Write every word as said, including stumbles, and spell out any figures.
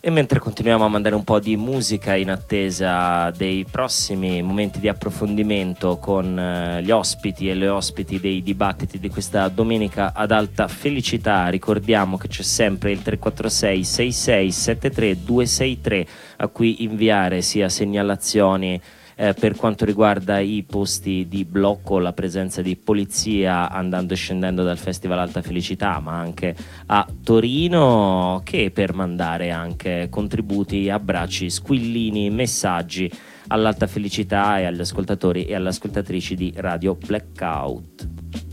E mentre continuiamo a mandare un po' di musica in attesa dei prossimi momenti di approfondimento con eh, gli ospiti e le ospiti dei dibattiti di questa domenica ad alta felicità, ricordiamo che c'è sempre il tre quattro sei sei sei sette tre due sei tre a cui inviare sia segnalazioni Eh, per quanto riguarda i posti di blocco, la presenza di polizia andando e scendendo dal Festival Alta Felicità, ma anche a Torino, che per mandare anche contributi, abbracci, squillini, messaggi all'Alta Felicità e agli ascoltatori e alle ascoltatrici di Radio Blackout.